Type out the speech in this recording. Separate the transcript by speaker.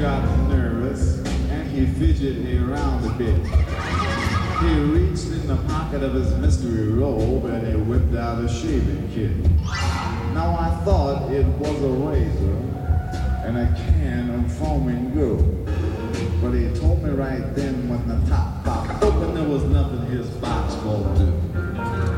Speaker 1: got nervous and he fidgeted around a bit. He reached in the pocket of his mystery robe and he whipped out a shaving kit. Now I thought it was a razor and a can of foaming gold. But he told me right then when the top popped open there was nothing his box won't do.